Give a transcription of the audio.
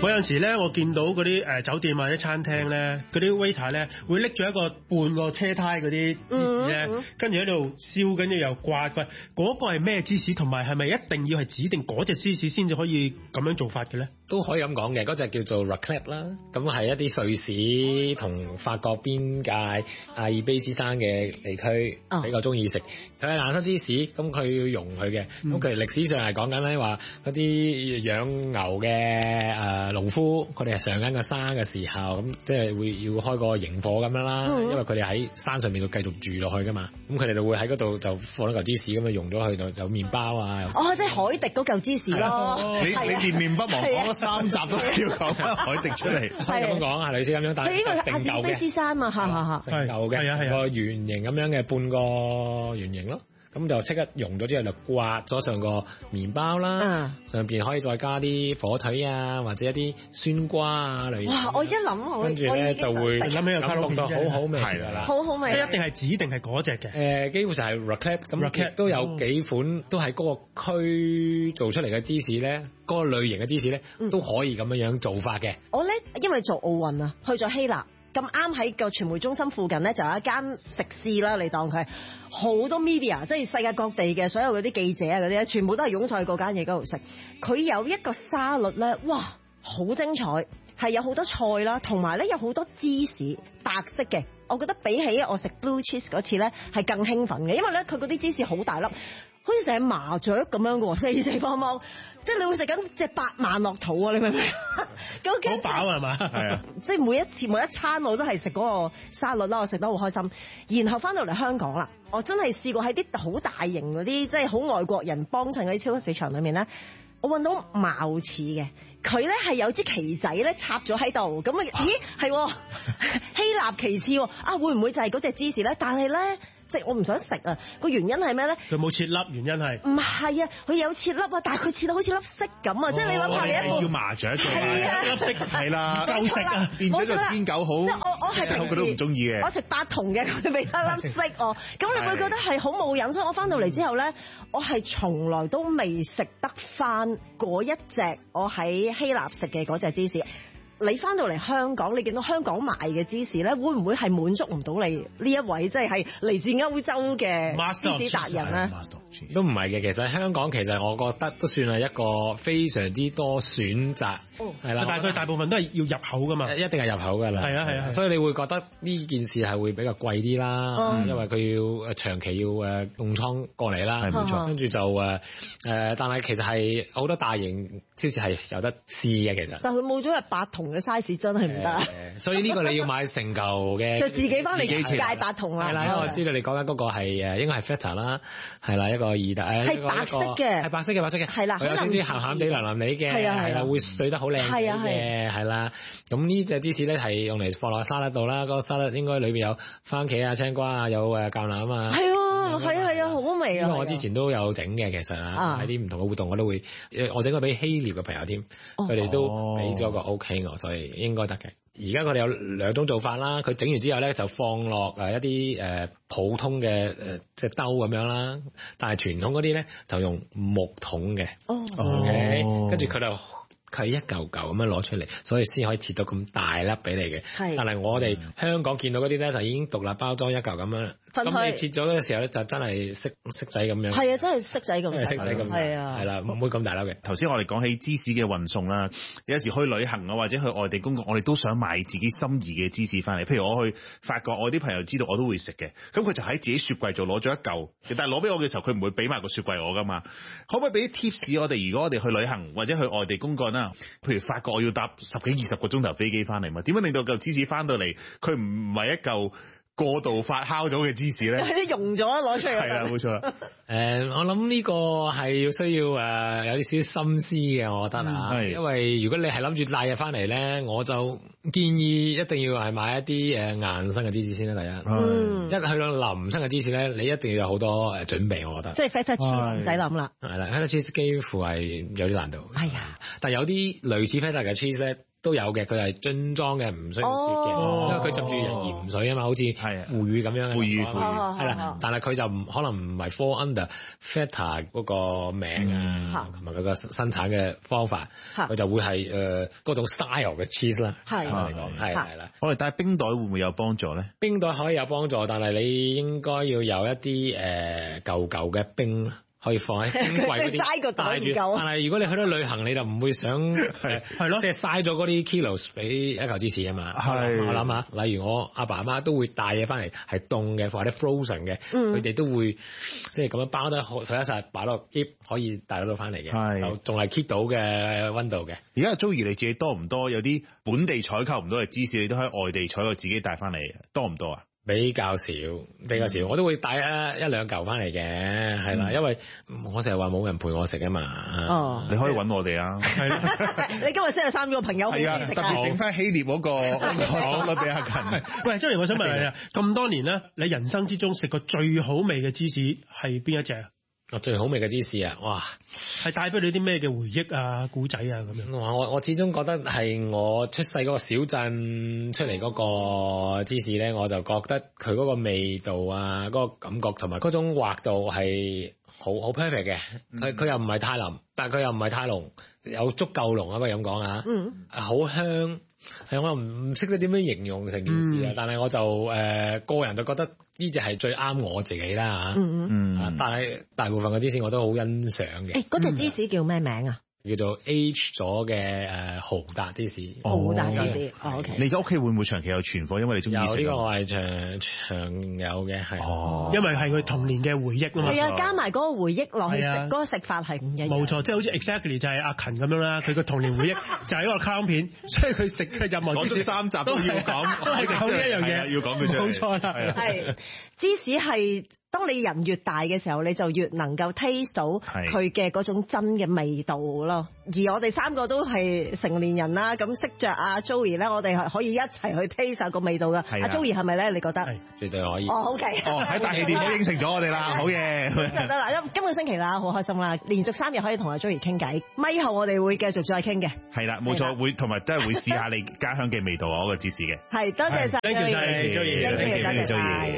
我有陣時咧，我見到嗰啲酒店或者餐廳咧，嗰啲 waiter 咧會拎咗一個半個車胎嗰啲芝士咧，跟住喺度燒，跟住又刮嗰個係咩芝士？同埋係咪一定要係指定嗰隻芝士先至可以咁樣做法嘅咧？ 都可以咁講嘅，嗰隻叫做 raclette 啦，咁係一啲瑞士同法國邊界阿爾卑斯山嘅地區比較中意食。佢係藍色芝士，咁佢要溶佢嘅。咁其實歷史上係講緊咧話嗰啲養牛嘅農夫，佢哋係上緊個山嘅時候，咁即係會要開個營火咁樣啦，因為佢哋喺山上面度繼續住落去噶嘛。咁佢哋就會喺嗰度就放一嚿芝士咁樣溶咗去，就有麵包啊。 即係海迪嗰嚿芝士咯。 你連面不忘講咗3集都要講翻海迪出嚟， 係咁講啊，類似咁樣，但係成嚿嘅。斯山嘛，成嚿嘅，個圓形咁樣嘅半個圓形咯。咁就即刻溶咗之後就刮咗上個麵包啦，上邊可以再加啲火腿啊，或者一啲酸瓜啊類。哇！ 我一諗跟住咧就會諗起個卡路片好好味係啦， 好好味。 即係一定係指定係嗰隻嘅。 幾乎就係 raclette 咁，都有幾款都係嗰個區做出嚟嘅芝士咧，嗰個類型嘅芝士咧都可以咁樣做法嘅。 我咧因為做奧運啊，去咗希臘。咁啱喺個傳媒中心附近咧，就有一間食肆啦。你當佢好多 media， 即係世界各地嘅所有嗰啲記者啊嗰啲咧，全部都係湧晒去嗰間嘢嗰度食。佢有一個沙律咧，哇，好精彩，係有好多菜啦，同埋咧有好多芝士，白色嘅。我覺得比起我食 blue cheese 嗰次咧，係更興奮嘅，因為咧佢嗰啲芝士好大粒，好似成麻雀咁樣嘅喎，四四方方，即係你會食緊隻8萬落肚啊！你明唔明？好飽係嘛？係啊， 即係每一餐我都係食嗰個沙律啦，我食得好開心。然後翻到嚟香港啦，我真係試過喺啲好大型嗰啲，即係好外國人幫襯嗰啲超級市場裏面咧，我揾到貌似嘅，佢咧係有支旗仔咧插咗喺度，咁啊，咦係希臘旗幟啊，會唔會就係嗰隻芝士咧？但係咧。即係我唔想食啊！個原因係咩咧？ 佢冇切粒，原因係唔係啊？佢有切粒啊，但係佢切到好似粒色咁啊！即係你諗下，你一個叫麻雀做粒色係啦， 夠食啊！ 變咗就天狗好， 即係我係佢都唔中意嘅。 我食8筒嘅，佢俾得粒色我，咁你會覺得係好冇癮。所以我翻到嚟之後咧，我係從來都未食得翻嗰一隻我喺希臘食嘅嗰隻芝士。你翻到嚟香港，你見到香港賣嘅芝士咧，會唔會係滿足唔到你呢一位即係嚟自歐洲嘅芝士達人咧？ 都唔係嘅，其實香港其實我覺得都算係一個非常之多選擇，係啦。 但係佢大部分都係要入口噶嘛， 一定係入口噶啦。 係啊， 所以你會覺得呢件事係會比較貴啲啦，因為佢要長期要凍倉過嚟啦，冇錯。跟住就但係其實係好多大型超市係有得試嘅，其實。 但係佢冇咗8筒嘅 size 真係唔得， 所以呢個你要買成嚿嘅， 就自己翻嚟戒8筒啦。 係啦，因為我知道你講緊嗰個係應該係 feta 啦，係啦，一個意大利係白色嘅， 係白色嘅， 係啦， 佢有少少鹹鹹地、藍藍地嘅，係啦，會碎得好靚嘅，係啦。咁呢隻芝士咧係用嚟放落沙律度啦，嗰個沙律應該裏邊有番茄啊、青瓜啊、有橄欖啊。 係啊，好味啊！ 因為我之前都有整嘅，其實喺啲唔同嘅活動我都會，我整過俾希臘嘅朋友添，佢哋都俾咗個 OK 我，所以應該得嘅。而家佢哋有2種做法啦，佢整完之後咧就放落一啲普通嘅即係兜咁樣啦，但係傳統嗰啲咧就用木桶嘅。跟住佢就佢一嚿嚿咁樣攞出嚟，所以先可以切到咁大粒俾你嘅。但係我哋香港見到嗰啲咧就已經獨立包裝一嚿咁樣。咁你切咗嘅時候咧，就真係骰仔咁樣。係啊，真係骰仔咁。 骰仔咁。係啊。係啦，唔會咁大粒嘅。 頭先我哋講起芝士嘅運送啦，有時去旅行啊，或者去外地工作，我哋都想買自己心儀嘅芝士翻嚟。譬如我去法國，我啲朋友知道我都會食嘅，咁佢就喺自己雪櫃度攞咗一嚿，但係攞俾我嘅時候，佢唔會俾埋個雪櫃我噶嘛。可唔可以俾啲 tips 我哋？如果我哋去旅行或者去外地公幹啦，譬如法國，我要搭10幾20個鐘頭飛機翻嚟嘛，點樣令到嚿芝士翻到嚟，佢唔係一嚿過度發酵咗嘅芝士咧？ 係啲溶咗攞出嚟。 係啦，冇錯啦。 我諗呢個係要需要有啲少少心思嘅，我覺得因為如果你係諗住帶嘢翻嚟咧，我就建議一定要係買一啲硬身嘅芝士先啦。第一，一去到腍身嘅芝士咧，你一定要有好多準備，我覺得。 即係 feta cheese 唔使諗啦。 係啦，feta cheese 幾乎係有啲難度。係啊，但係有啲類似 feta 嘅 cheese 咧， 都有嘅，佢係樽裝嘅，唔需要雪嘅，因為佢浸住鹽水啊嘛，好似腐乳咁樣嘅。腐乳係啦，但係佢就可能唔係 fall under Feta 嗰個名啊，同埋佢個生產嘅方法，佢就會係嗰種 style 嘅 cheese 啦。係嚟講係啦。 我哋帶冰袋會唔會有幫助咧？ 冰袋可以有幫助，但係你應該要有一啲舊嘅冰。可以放喺冰櫃嗰啲帶住，但係如果你去到旅行，你就唔會想係咯，即係嘥咗嗰啲 kilos 俾一嚿芝士啊嘛。係我諗下，例如我阿爸阿媽都會帶嘢翻嚟，係凍嘅或者 frozen 嘅，佢哋都會即係咁樣包得好實一實，擺落 keep 可以帶得到翻嚟嘅，係仲係 keep 到嘅溫度嘅。而家 Joey 你自己多唔多有啲本地採購唔到嘅芝士，你都喺外地採購自己帶翻嚟，多唔多啊？ 比較少，我都會帶一兩嚿翻嚟嘅，係啦，因為我成日話冇人陪我食啊嘛。哦， 你可以揾我哋啊。係啦， 你今日先有3個朋友好中意食， 特別整翻希臘嗰個講咗俾阿勤。 喂，周然，我想問你啊，咁多年咧，你人生之中食過最好味嘅芝士係邊一隻啊？ 最好味嘅芝士啊！哇， 係帶俾你啲咩嘅回憶啊、古仔啊咁樣？ 我始終覺得係我出世嗰個小鎮出嚟嗰個芝士咧，我就覺得佢嗰個味道啊、嗰個感覺同埋嗰種滑度係好 perfect 嘅。佢又唔係太腍，但係佢又唔係太濃，有足夠濃啊！不如咁講啊，好香。係我又唔識得點樣形容成件事啊，但係我就個人就覺得呢隻係最啱我自己啦嚇。但係大部分嘅芝士我都好欣賞嘅。 嗰隻芝士叫咩名啊？ 叫做 age 咗嘅豪達芝士。 豪達芝士，OK。 你而家屋企會唔會長期有存貨？因為你中意食。 有呢個我係長有嘅，係。 因為係佢童年嘅回憶啊嘛。 係啊，加埋嗰個回憶落去食，嗰個食法係唔一樣。 冇錯，即係好似 exactly 就係阿勤咁樣啦。佢個童年回憶就係一個卡通片，所以佢食嘅任何芝士 3集都要講， 都係講呢一樣嘢， 要講佢出嚟。 冇錯啦， 係芝士係。當你人越大嘅時候，你就越能夠 taste 到佢嘅嗰種真嘅味道咯。而我哋3個都係成年人啦，咁識着阿 Joey 咧，我哋係可以一齊去 taste 下個味道噶。阿 Joey 係咪咧？你覺得？ 絕對可以。 OK。 喺大氣電都應承咗我哋啦，好嘢。 得啦，今個星期啦，好開心啦，連續3日可以同阿 Joey 傾偈。咪後我哋會繼續再傾嘅。 係啦，冇錯，會同埋都係會試下你家鄉嘅味道啊，嗰個芝士嘅。 係，多謝晒。 Thank you 晒，Joey。 多謝晒。